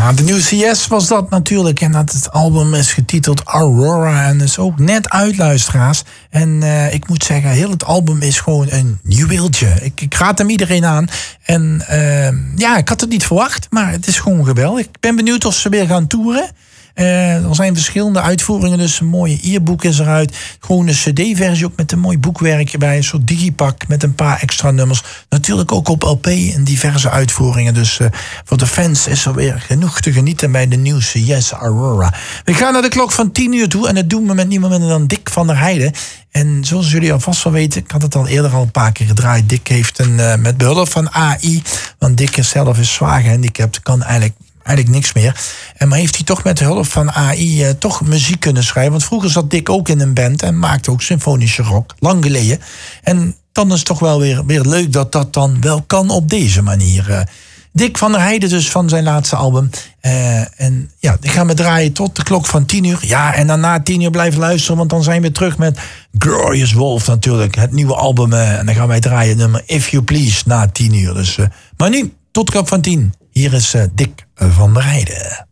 Ja, de nieuwe CS was dat natuurlijk. En dat het album is getiteld Aurora. En is ook net uit, luisteraars. En ik moet zeggen, heel het album is gewoon een juweeltje. Ik raad hem iedereen aan. En ik had het niet verwacht. Maar het is gewoon geweldig. Ik ben benieuwd of ze weer gaan toeren. Er zijn verschillende uitvoeringen, dus een mooie e-book is eruit. Gewoon een cd-versie ook met een mooi boekwerkje bij. Een soort digipak met een paar extra nummers. Natuurlijk ook op LP en diverse uitvoeringen. Dus voor de fans is er weer genoeg te genieten bij de nieuwste Yes Aurora. We gaan naar de klok van 10 uur toe en dat doen we met niemand minder dan Dick van der Heijden. En zoals jullie alvast wel weten, ik had het al eerder al een paar keer gedraaid. Dick heeft met behulp van AI, want Dick zelf is zwaar gehandicapt, kan eigenlijk niks meer. Maar heeft hij toch met de hulp van AI toch muziek kunnen schrijven. Want vroeger zat Dick ook in een band en maakte ook symfonische rock. Lang geleden. En dan is het toch wel weer leuk dat dat dan wel kan op deze manier. Dick van der Heijden dus van zijn laatste album. Die gaan we draaien tot de klok van 10 uur. Ja, en dan na 10 uur blijven luisteren. Want dan zijn we terug met Glorious Wolf natuurlijk. Het nieuwe album. En dan gaan wij draaien nummer If You Please na 10 uur. Dus, maar nu, tot de klok van 10. Hier is Dick van der Heijden.